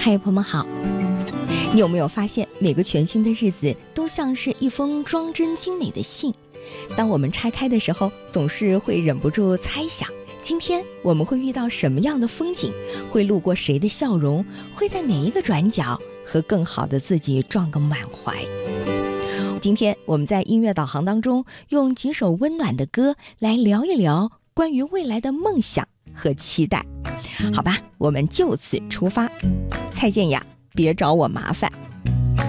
嗨，朋友们好。你有没有发现，每个全新的日子都像是一封装帧精美的信？当我们拆开的时候，总是会忍不住猜想，今天我们会遇到什么样的风景，会路过谁的笑容，会在哪一个转角和更好的自己撞个满怀。今天我们在音乐导航当中，用几首温暖的歌来聊一聊关于未来的梦想和期待。好吧，我们就此出发。蔡健雅，别找我麻烦。